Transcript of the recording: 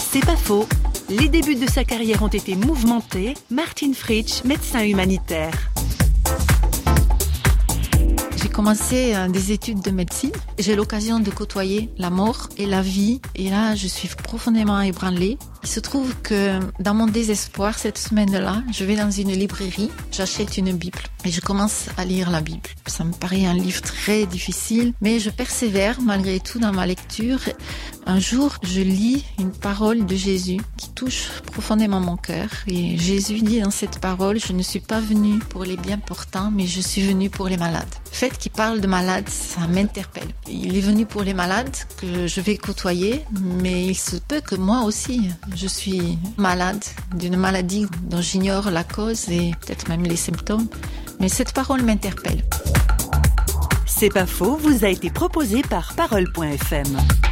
C'est pas faux. Les débuts de sa carrière ont été mouvementés. Martin Fritsch, médecin humanitaire. J'ai commencé des études de médecine. J'ai l'occasion de côtoyer la mort et la vie. Et là, je suis profondément ébranlée. Il se trouve que dans mon désespoir, cette semaine-là, je vais dans une librairie, j'achète une Bible et je commence à lire la Bible. Ça me paraît un livre très difficile, mais je persévère malgré tout dans ma lecture. Un jour, je lis une parole de Jésus qui touche profondément mon cœur. Et Jésus dit dans cette parole, je ne suis pas venu pour les bien portants, mais je suis venu pour les malades. Le fait qu'il parle de malades, ça m'interpelle. Il est venu pour les malades que je vais côtoyer, mais il se peut que moi aussi, je suis malade d'une maladie dont j'ignore la cause et peut-être même les symptômes. Mais cette parole m'interpelle. C'est pas faux, vous a été proposé par Parole.fm.